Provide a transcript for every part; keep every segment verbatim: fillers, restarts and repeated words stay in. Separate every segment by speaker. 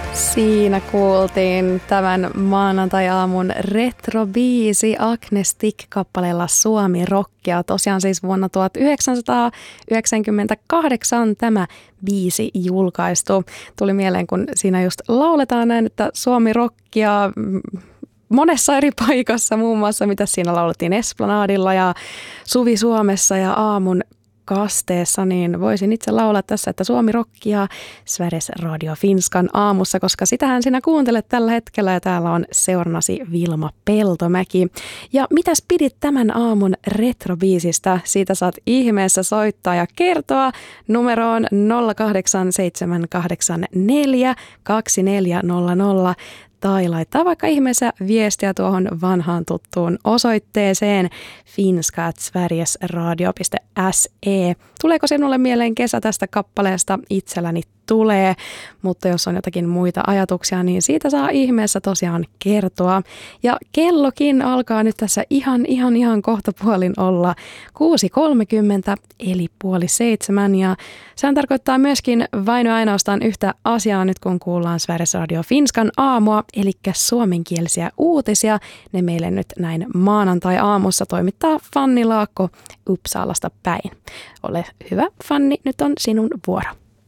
Speaker 1: Siinä kuultiin tämän maanantai-aamun retrobiisi Agnestic-kappaleella Suomi Rockia. Tosiaan siis vuonna tuhatyhdeksänsataayhdeksänkymmentäkahdeksan tämä biisi julkaistu. Tuli mieleen, kun siinä just lauletaan näin, että Suomi Rockia monessa eri paikassa, muun muassa mitä siinä laulettiin Esplanadilla ja Suvi Suomessa ja Aamun kasteessa, niin voisin itse laulaa tässä, että Suomi Rockia Sveriges Radio Finskan aamussa, koska sitähän sinä kuuntelet tällä hetkellä ja täällä on seurannasi Vilma Peltomäki. Ja mitäs pidit tämän aamun retrobiisistä? Siitä saat ihmeessä soittaa ja kertoa numeroon nolla kahdeksan seitsemän kahdeksan neljä kaksi neljä nolla nolla tai laittaa vaikka ihmeessä viestiä tuohon vanhaan tuttuun osoitteeseen finska at sverigesradio piste se. Tuleeko sinulle mieleen kesä tästä kappaleesta? Itselläni tulee, mutta jos on jotakin muita ajatuksia, niin siitä saa ihmeessä tosiaan kertoa. Ja kellokin alkaa nyt tässä ihan, ihan, ihan kohtapuolin olla kuusi kolmekymmentä, eli puoli seitsemän. Ja sehän tarkoittaa myöskin vain ja ainoastaan yhtä asiaa nyt, kun kuullaan Sveriges Radio Finskan aamua, eli suomenkielisiä uutisia. Ne meille nyt näin maanantai-aamussa toimittaa Fanni Laakko Uppsalasta päin. Ole hyvä, Fanni, nyt on sinun vuoro.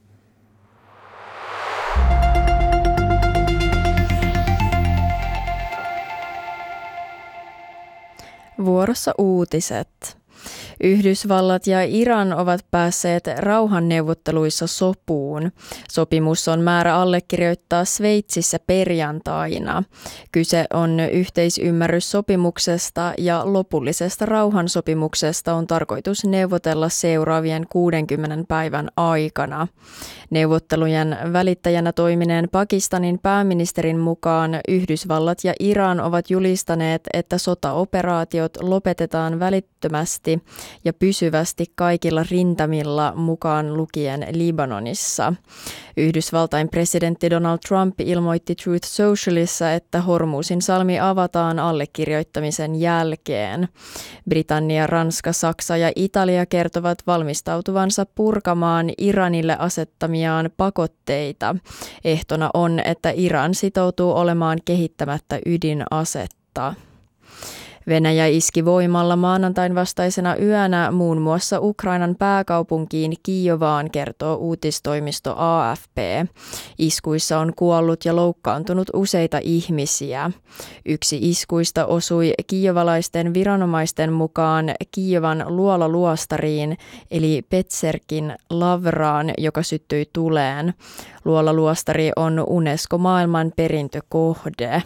Speaker 2: Vuorossa uutiset. Yhdysvallat ja Iran ovat päässeet rauhanneuvotteluissa sopuun. Sopimus on määrä allekirjoittaa Sveitsissä perjantaina. Kyse on yhteisymmärryssopimuksesta ja lopullisesta rauhansopimuksesta on tarkoitus neuvotella seuraavien kuudenkymmenen päivän aikana. Neuvottelujen välittäjänä toimineen Pakistanin pääministerin mukaan Yhdysvallat ja Iran ovat julistaneet, että sotaoperaatiot lopetetaan välittömästi ja pysyvästi kaikilla rintamilla mukaan lukien Libanonissa. Yhdysvaltain presidentti Donald Trump ilmoitti Truth Socialissa, että Hormuzin salmi avataan allekirjoittamisen jälkeen. Britannia, Ranska, Saksa ja Italia kertovat valmistautuvansa purkamaan Iranille asettamiaan pakotteita. Ehtona on, että Iran sitoutuu olemaan kehittämättä ydinasetta. Venäjä iski voimalla maanantain vastaisena yönä muun muassa Ukrainan pääkaupunkiin Kijovaan, kertoo uutistoimisto A F P. Iskuissa on kuollut ja loukkaantunut useita ihmisiä. Yksi iskuista osui kijovalaisten viranomaisten mukaan Kijovan luolaluostariin, eli Petserkin lavraan, joka syttyi tuleen. Luolaluostari on UNESCO maailmanperintökohde.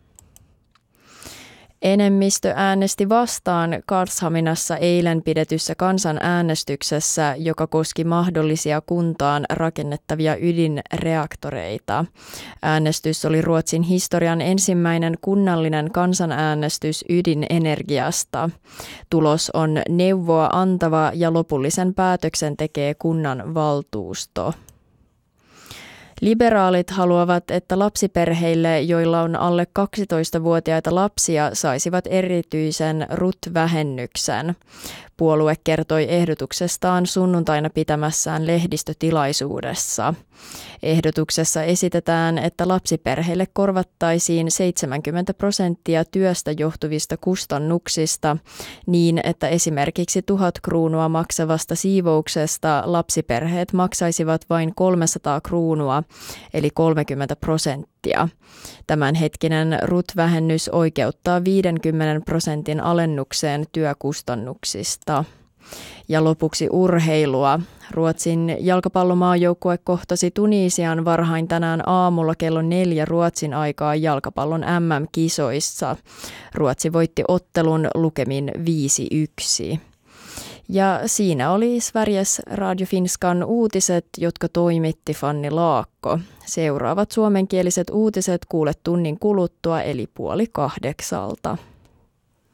Speaker 2: Enemmistö äänesti vastaan Karlshaminassa eilen pidetyssä kansanäänestyksessä, joka koski mahdollisia kuntaan rakennettavia ydinreaktoreita. Äänestys oli Ruotsin historian ensimmäinen kunnallinen kansanäänestys ydinenergiasta. Tulos on neuvoa antava ja lopullisen päätöksen tekee kunnan valtuusto. Liberaalit haluavat, että lapsiperheille, joilla on alle kaksitoistavuotiaita lapsia, saisivat erityisen R U T-vähennyksen. Puolue kertoi ehdotuksestaan sunnuntaina pitämässään lehdistötilaisuudessa. Ehdotuksessa esitetään, että lapsiperheille korvattaisiin seitsemänkymmentä prosenttia työstä johtuvista kustannuksista niin, että esimerkiksi tuhat kruunua maksavasta siivouksesta lapsiperheet maksaisivat vain kolmesataa kruunua, eli kolmekymmentä prosenttia. Tämänhetkinen R U T-vähennys oikeuttaa viidenkymmenen prosentin alennukseen työkustannuksista. Ja lopuksi urheilua. Ruotsin jalkapallomaajoukkue kohtasi Tunisian varhain tänään aamulla kello neljä Ruotsin aikaa jalkapallon M M-kisoissa. Ruotsi voitti ottelun lukemin viisi yksi. Ja siinä oli Sveriges Radio Finskan uutiset, jotka toimitti Fanni Laakko. Seuraavat suomenkieliset uutiset kuulet tunnin kuluttua eli puoli kahdeksalta.